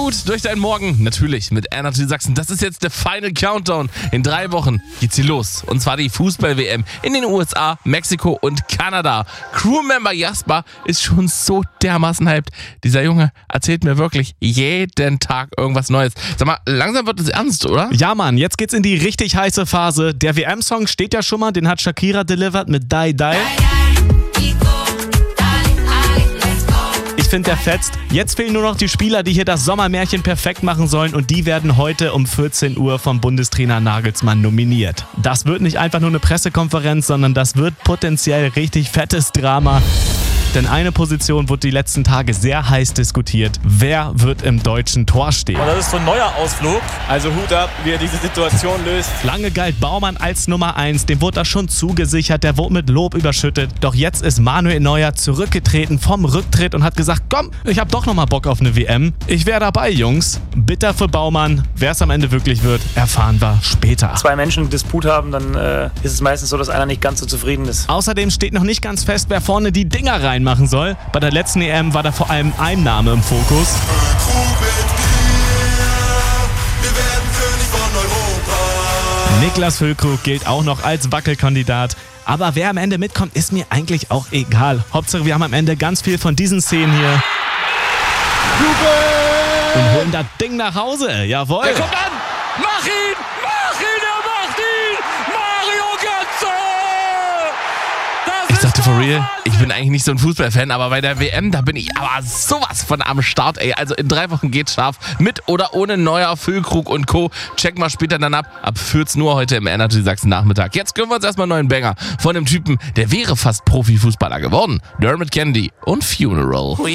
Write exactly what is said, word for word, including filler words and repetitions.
gut durch deinen Morgen. Natürlich mit Energy Sachsen. Das ist jetzt der Final Countdown. In drei Wochen geht's hier los. Und zwar die Fußball-W M in den U S A, Mexiko und Kanada. Crewmember Jasper ist schon so dermaßen hyped. Dieser Junge erzählt mir wirklich jeden Tag irgendwas Neues. Sag mal, langsam wird es ernst, oder? Ja, Mann, jetzt geht's in die richtig heiße Phase. Der W M-Song steht ja schon mal, den hat Shakira delivered mit Die Die. Ich finde, der fetzt. Jetzt fehlen nur noch die Spieler, die hier das Sommermärchen perfekt machen sollen, und die werden heute um vierzehn Uhr vom Bundestrainer Nagelsmann nominiert. Das wird nicht einfach nur eine Pressekonferenz, sondern das wird potenziell richtig fettes Drama. Denn eine Position wurde die letzten Tage sehr heiß diskutiert. Wer wird im deutschen Tor stehen? Und das ist so ein neuer Ausflug. Also Hut ab, wie er diese Situation löst. Lange galt Baumann als Nummer eins. Dem wurde das schon zugesichert. Der wurde mit Lob überschüttet. Doch jetzt ist Manuel Neuer zurückgetreten vom Rücktritt und hat gesagt, komm, ich hab doch nochmal Bock auf eine W M. Ich wäre dabei, Jungs. Bitter für Baumann. Wer es am Ende wirklich wird, erfahren wir später. Zwei Menschen einen Disput haben, dann äh, ist es meistens so, dass einer nicht ganz so zufrieden ist. Außerdem steht noch nicht ganz fest, wer vorne die Dinger reinmachen soll. Bei der letzten E M war da vor allem ein Name im Fokus. Niklas Füllkrug gilt auch noch als Wackelkandidat. Aber wer am Ende mitkommt, ist mir eigentlich auch egal. Hauptsache, wir haben am Ende ganz viel von diesen Szenen hier. Und holen das Ding nach Hause. Jawohl. Der kommt an! Mach ihn! Mach ihn! Er macht ihn! Mario Götze! Das ich dachte for real, ich bin eigentlich nicht so ein Fußballfan, aber bei der W M, da bin ich aber sowas von am Start, ey. Also in drei Wochen geht's scharf. Mit oder ohne Neuer, Füllkrug und Co. Checken wir später dann ab. Ab vierzehn Uhr heute im Energy Sachsen Nachmittag. Jetzt gönnen wir uns erstmal einen neuen Banger von einem Typen, der wäre fast Profifußballer geworden. Dermot Kennedy und Funeral.